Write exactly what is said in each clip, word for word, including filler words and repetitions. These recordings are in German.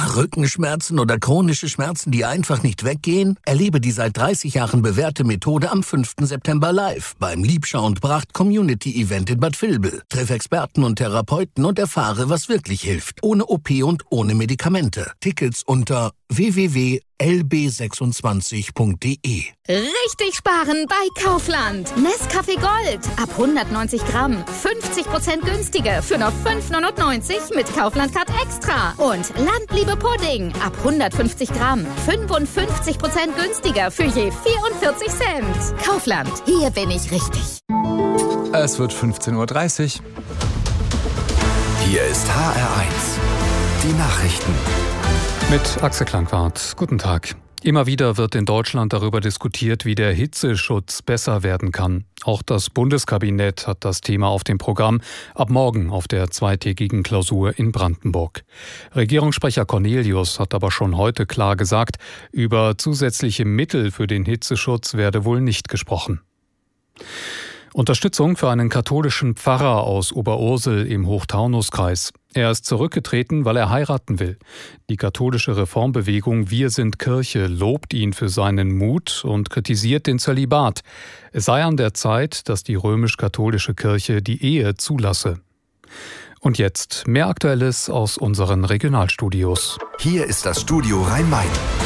Rückenschmerzen oder chronische Schmerzen, die einfach nicht weggehen? Erlebe die seit dreißig Jahren bewährte Methode am fünften September live beim Liebschau und Bracht Community Event in Bad Vilbel. Treff Experten und Therapeuten und erfahre, was wirklich hilft. Ohne O P und ohne Medikamente. Tickets unter w w w punkt l b sechsundzwanzig punkt d e. Richtig sparen bei Kaufland. Nescafé Gold ab hundertneunzig Gramm. fünfzig Prozent günstiger für nur fünf neunundneunzig mit Kaufland Card Extra. Und Landliebe Pudding ab hundertfünfzig Gramm. fünfundfünfzig Prozent günstiger für je vierundvierzig Cent. Kaufland, hier bin ich richtig. Es wird fünfzehn Uhr dreißig. Hier ist H R eins. Die Nachrichten. Mit Axel Klangwart. Guten Tag. Immer wieder wird in Deutschland darüber diskutiert, wie der Hitzeschutz besser werden kann. Auch das Bundeskabinett hat das Thema auf dem Programm, ab morgen auf der zweitägigen Klausur in Brandenburg. Regierungssprecher Cornelius hat aber schon heute klar gesagt, über zusätzliche Mittel für den Hitzeschutz werde wohl nicht gesprochen. Unterstützung für einen katholischen Pfarrer aus Oberursel im Hochtaunuskreis. Er ist zurückgetreten, weil er heiraten will. Die katholische Reformbewegung Wir sind Kirche lobt ihn für seinen Mut und kritisiert den Zölibat. Es sei an der Zeit, dass die römisch-katholische Kirche die Ehe zulasse. Und jetzt mehr Aktuelles aus unseren Regionalstudios. Hier ist das Studio Rhein-Main.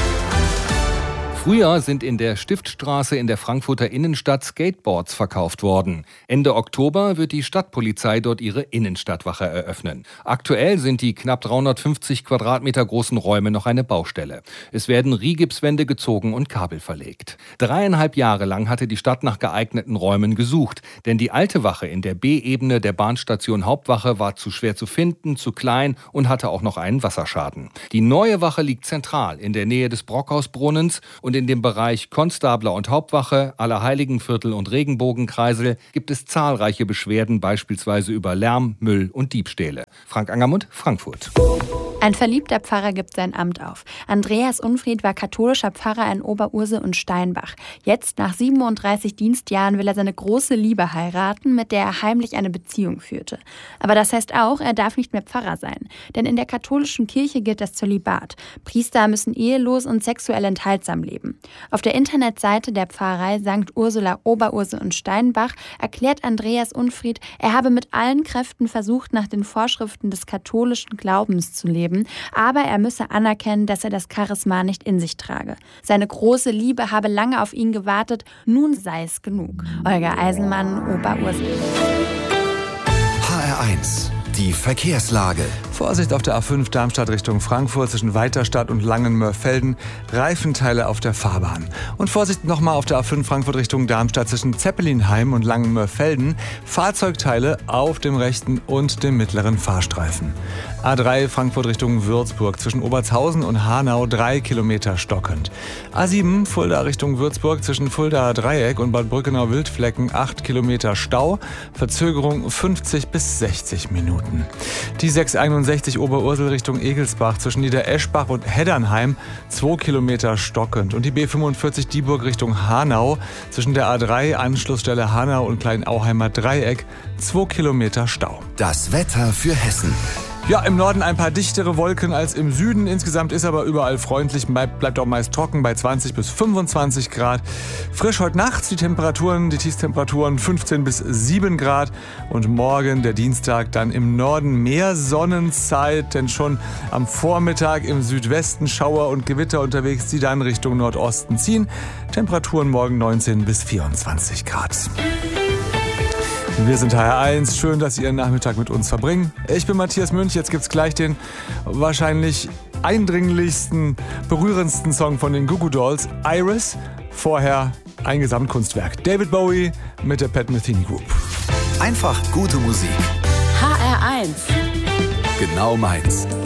Früher sind in der Stiftstraße in der Frankfurter Innenstadt Skateboards verkauft worden. Ende Oktober wird die Stadtpolizei dort ihre Innenstadtwache eröffnen. Aktuell sind die knapp dreihundertfünfzig Quadratmeter großen Räume noch eine Baustelle. Es werden Rigipswände gezogen und Kabel verlegt. Dreieinhalb Jahre lang hatte die Stadt nach geeigneten Räumen gesucht. Denn die alte Wache in der B-Ebene der Bahnstation Hauptwache war zu schwer zu finden, zu klein und hatte auch noch einen Wasserschaden. Die neue Wache liegt zentral in der Nähe des Brockhausbrunnens und in dem Bereich Konstabler und Hauptwache, Allerheiligenviertel und Regenbogenkreisel gibt es zahlreiche Beschwerden, beispielsweise über Lärm, Müll und Diebstähle. Frank Angermund, Frankfurt. Ein verliebter Pfarrer gibt sein Amt auf. Andreas Unfried war katholischer Pfarrer in Oberursel und Steinbach. Jetzt, nach siebenunddreißig Dienstjahren, will er seine große Liebe heiraten, mit der er heimlich eine Beziehung führte. Aber das heißt auch, er darf nicht mehr Pfarrer sein. Denn in der katholischen Kirche gilt das Zölibat. Priester müssen ehelos und sexuell enthaltsam leben. Auf der Internetseite der Pfarrei Sankt Ursula Oberursel und Steinbach erklärt Andreas Unfried, er habe mit allen Kräften versucht, nach den Vorschriften des katholischen Glaubens zu leben, aber er müsse anerkennen, dass er das Charisma nicht in sich trage. Seine große Liebe habe lange auf ihn gewartet, nun sei es genug. Olga Eisenmann, Oberursel. H R eins. Die Verkehrslage. Vorsicht auf der A fünf Darmstadt Richtung Frankfurt zwischen Weiterstadt und Langenmörfelden. Reifenteile auf der Fahrbahn. Und Vorsicht nochmal auf der A fünf Frankfurt Richtung Darmstadt zwischen Zeppelinheim und Langenmörfelden. Fahrzeugteile auf dem rechten und dem mittleren Fahrstreifen. A drei Frankfurt Richtung Würzburg zwischen Obertshausen und Hanau drei Kilometer stockend. A sieben Fulda Richtung Würzburg zwischen Fuldaer Dreieck und Bad Brückenau-Wildflecken acht Kilometer Stau. Verzögerung fünfzig bis sechzig Minuten. Die sechs einundsechzig Oberursel Richtung Egelsbach zwischen Niedereschbach und Heddernheim zwei Kilometer stockend. Und die B fünfundvierzig Dieburg Richtung Hanau zwischen der A drei Anschlussstelle Hanau und Kleinauheimer Dreieck zwei Kilometer Stau. Das Wetter für Hessen. Ja, im Norden ein paar dichtere Wolken als im Süden. Insgesamt ist aber überall freundlich, bleibt auch meist trocken bei zwanzig bis fünfundzwanzig Grad. Frisch heute Nacht die Temperaturen, die Tiefstemperaturen fünfzehn bis sieben Grad. Und morgen, der Dienstag, dann im Norden mehr Sonnenzeit, denn schon am Vormittag im Südwesten Schauer und Gewitter unterwegs, die dann Richtung Nordosten ziehen. Temperaturen morgen neunzehn bis vierundzwanzig Grad. Wir sind H R eins. Schön, dass Sie Ihren Nachmittag mit uns verbringen. Ich bin Matthias Münch. Jetzt gibt's gleich den wahrscheinlich eindringlichsten, berührendsten Song von den Goo Goo Dolls, Iris. Vorher ein Gesamtkunstwerk. David Bowie mit der Pat Metheny Group. Einfach gute Musik. H R eins. Genau meins.